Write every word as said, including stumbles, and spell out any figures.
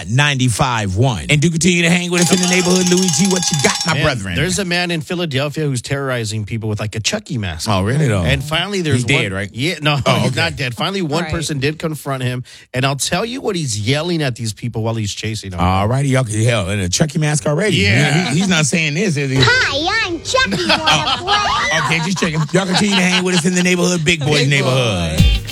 ninety-five point one. And do continue to hang with us in the neighborhood. Louis G, what you got, my Man, brethren? There's a man in Philadelphia who's terrorizing people with like a Chucky mask. Oh, really, though? And finally, there's He's one, dead, right? Yeah, no, Oh, he's okay. not dead. Finally, one Right. person did confront him, and I'll tell you what he's yelling at these people while he's chasing them. All righty, y'all can hell in a Chucky mask already. Yeah. He- he's not saying this, is he? Hi, I'm Chucky. Wanna play? Okay, just checking. Y'all continue to hang with us in the neighborhood, Big Boys Big neighborhood. boy.